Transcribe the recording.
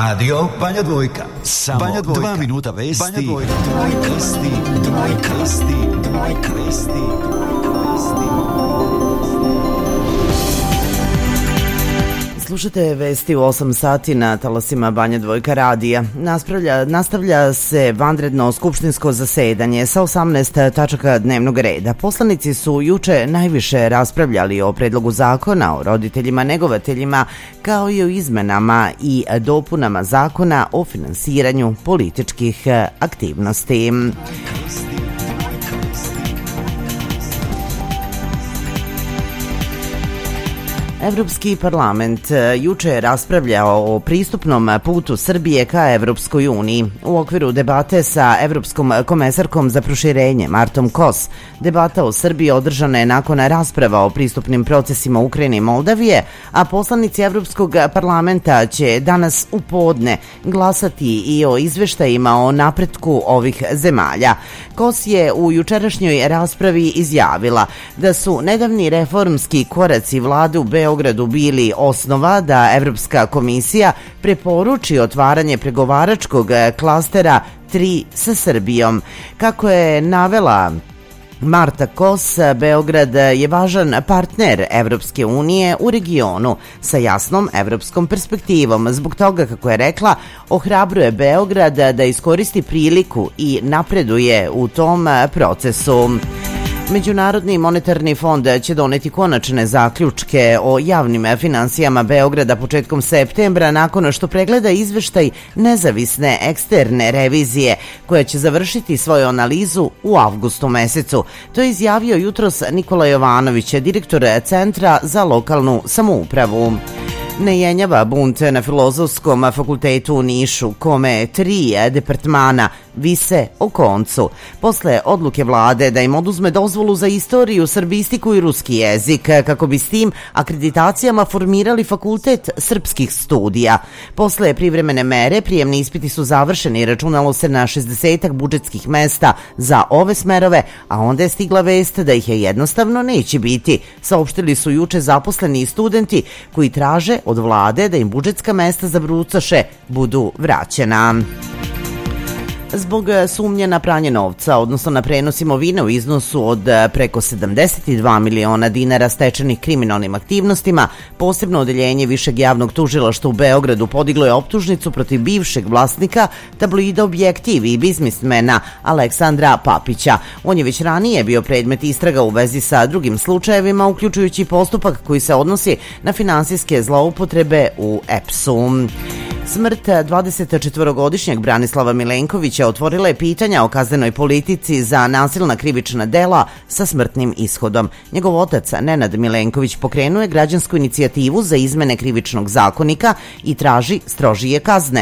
Radio Banja Dvojka. Samo Banja Dvojka. 2 minuta vesti. Banja Dvojka. Vesti. Slušate vesti u 8 sati na talasima Banja Dvojka radija. Nastavlja se vanredno skupštinsko zasedanje sa 18 tačaka dnevnog reda. Poslanici su juče najviše raspravljali o predlogu zakona o roditeljima negovateljima, kao i o izmenama i dopunama zakona o finansiranju političkih aktivnosti. Evropski parlament juče je raspravljao o pristupnom putu Srbije ka Evropskoj uniji. U okviru debate sa Evropskom komesarkom za proširenje Martom Kos, debata o Srbiji održana je nakon rasprava o pristupnim procesima Ukrajine i Moldavije, a poslanici Evropskog parlamenta će danas u podne glasati i o izveštajima o napretku ovih zemalja. Kos je u jučerašnjoj raspravi izjavila da su nedavni reformski koraci vlade u Beogradu bili osnova da Evropska komisija preporuči otvaranje pregovaračkog klastera 3 sa Srbijom. Kako je navela Marta Kos, Beograd je važan partner Evropske unije u regionu sa jasnom evropskom perspektivom. Zbog toga, kako je rekla, ohrabruje Beograd da iskoristi priliku i napreduje u tom procesu. Međunarodni monetarni fond će doneti konačne zaključke o javnim finansijama Beograda početkom septembra nakon što pregleda izveštaj nezavisne eksterne revizije koja će završiti svoju analizu u avgustu mesecu. To je izjavio jutros Nikola Jovanović, direktor Centra za lokalnu samoupravu. Ne jenjava bunt na Filozofskom fakultetu u Nišu, kome 3 departmana vise o koncu. Posle odluke vlade da im oduzme dozvolu za istoriju, srbistiku i ruski jezik, kako bi s tim akreditacijama formirali fakultet srpskih studija. Posle privremene mere, prijemni ispiti su završeni i računalo se na 60 budžetskih mesta za ove smerove, a onda je stigla vest da ih je jednostavno neće biti. Saopštili su juče zaposleni studenti koji traže od vlade da im budžetska mesta za brucoše budu vraćena. Zbog sumnje na pranje novca, odnosno na prenos imovine u iznosu od preko 72 miliona dinara stečenih kriminalnim aktivnostima, posebno odeljenje Višeg javnog tužilaštva u Beogradu podiglo je optužnicu protiv bivšeg vlasnika tabloida Objektiv i biznismena Aleksandra Papića. On je već ranije bio predmet istraga u vezi sa drugim slučajevima, uključujući postupak koji se odnosi na finansijske zloupotrebe u EPS-u. Smrt 24-godišnjeg Branislava Milenkovića otvorila je pitanja o kaznenoj politici za nasilna krivična dela sa smrtnim ishodom. Njegov otac Nenad Milenković pokrenuo je građansku inicijativu za izmene krivičnog zakonika i traži strožije kazne.